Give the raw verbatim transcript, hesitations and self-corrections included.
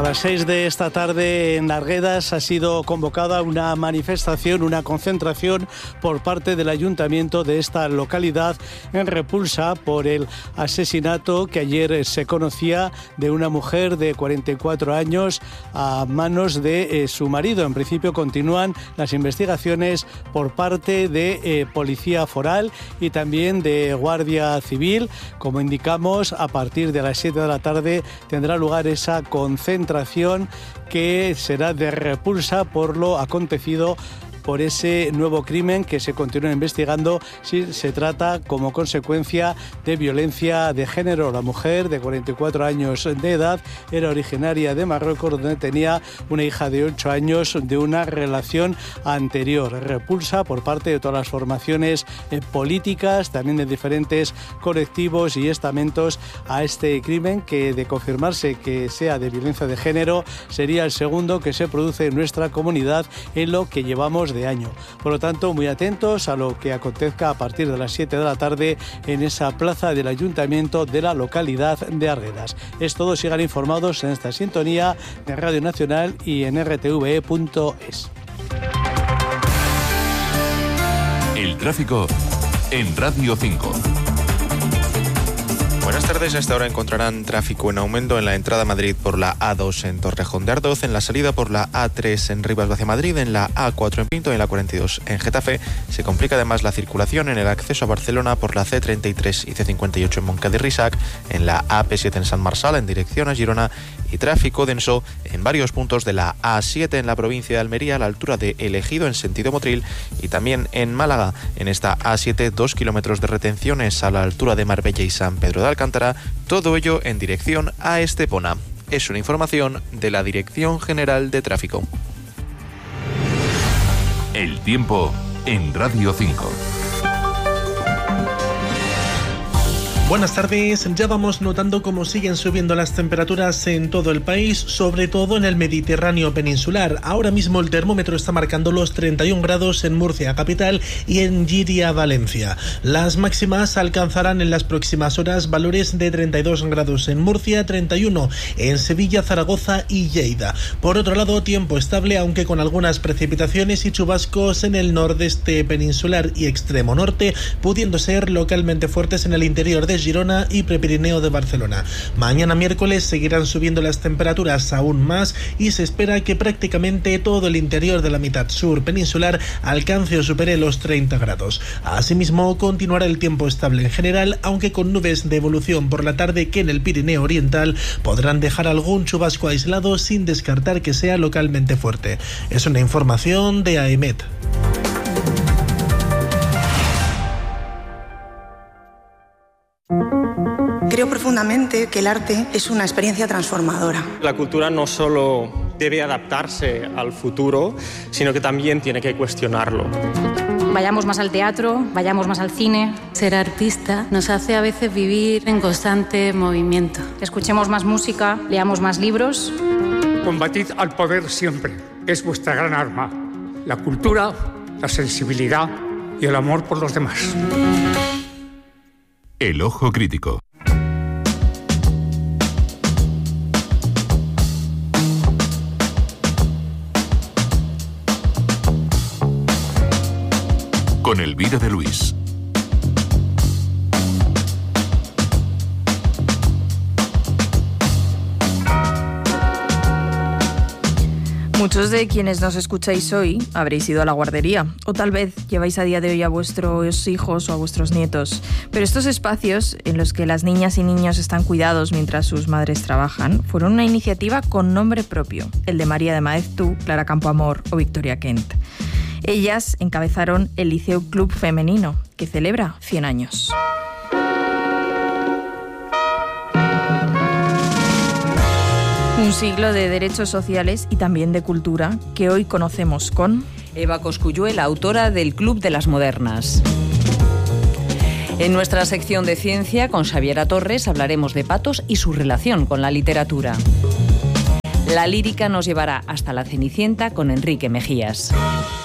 A las seis de esta tarde en Arguedas ha sido convocada una manifestación, una concentración por parte del ayuntamiento de esta localidad en repulsa por el asesinato que ayer se conocía de una mujer de cuarenta y cuatro años a manos de eh, su marido. En principio continúan las investigaciones por parte de eh, Policía Foral y también de Guardia Civil. Como indicamos, a partir de las siete de la tarde tendrá lugar esa concentración que será de repulsa por lo acontecido, por ese nuevo crimen que se continúa investigando si se trata como consecuencia de violencia de género. La mujer de cuarenta y cuatro años de edad era originaria de Marruecos, donde tenía una hija de ocho años de una relación anterior. Repulsa por parte de todas las formaciones eh, políticas, también de diferentes colectivos y estamentos a este crimen que, de confirmarse que sea de violencia de género, sería el segundo que se produce en nuestra comunidad en lo que llevamos de año. Por lo tanto, muy atentos a lo que acontezca a partir de las siete de la tarde en esa plaza del ayuntamiento de la localidad de Arguedas. Es todo, sigan informados en esta sintonía de Radio Nacional y en r t v e punto es. El tráfico en Radio cinco. Buenas tardes. A esta hora encontrarán tráfico en aumento en la entrada a Madrid por la A dos en Torrejón de Ardoz, en la salida por la A tres en Rivas hacia Madrid, en la A cuatro en Pinto y en la cuarenta y dos en Getafe. Se complica además la circulación en el acceso a Barcelona por la C treinta y tres y C cincuenta y ocho en Montcada y Rixac, en la A P siete en San Marçal en dirección a Girona, y tráfico denso en varios puntos de la A siete en la provincia de Almería a la altura de El Ejido en sentido Motril, y también en Málaga en esta A siete dos kilómetros de retenciones a la altura de Marbella y San Pedro de Alcántara, todo ello en dirección a Estepona. Es una información de la Dirección General de Tráfico. El tiempo en Radio cinco. Buenas tardes. Ya vamos notando cómo siguen subiendo las temperaturas en todo el país, sobre todo en el Mediterráneo peninsular. Ahora mismo el termómetro está marcando los treinta y un grados en Murcia capital y en Llíria, Valencia. Las máximas alcanzarán en las próximas horas valores de treinta y dos grados en Murcia, treinta y uno en Sevilla, Zaragoza y Lleida. Por otro lado, tiempo estable, aunque con algunas precipitaciones y chubascos en el nordeste peninsular y extremo norte, pudiendo ser localmente fuertes en el interior de Girona y Prepirineo de Barcelona. Mañana miércoles seguirán subiendo las temperaturas aún más y se espera que prácticamente todo el interior de la mitad sur peninsular alcance o supere los treinta grados. Asimismo, continuará el tiempo estable en general, aunque con nubes de evolución por la tarde que en el Pirineo Oriental podrán dejar algún chubasco aislado sin descartar que sea localmente fuerte. Es una información de AEMET. Creo profundamente que el arte es una experiencia transformadora. La cultura no solo debe adaptarse al futuro, sino que también tiene que cuestionarlo. Vayamos más al teatro, vayamos más al cine. Ser artista nos hace a veces vivir en constante movimiento. Escuchemos más música, leamos más libros. Combatid al poder siempre, es vuestra gran arma. La cultura, la sensibilidad y el amor por los demás. El ojo crítico. Con Elvira de Luis. Muchos de quienes nos escucháis hoy habréis ido a la guardería, o tal vez lleváis a día de hoy a vuestros hijos o a vuestros nietos. Pero estos espacios en los que las niñas y niños están cuidados mientras sus madres trabajan fueron una iniciativa con nombre propio, el de María de Maeztu, Clara Campoamor o Victoria Kent. Ellas encabezaron el Liceo Club Femenino, que celebra cien años. Un siglo de derechos sociales y también de cultura que hoy conocemos con Eva Cosculluela, autora del Club de las Modernas. En nuestra sección de ciencia, con Xaviera Torres, hablaremos de patos y su relación con la literatura. La lírica nos llevará hasta la Cenicienta con Enrique Mejías.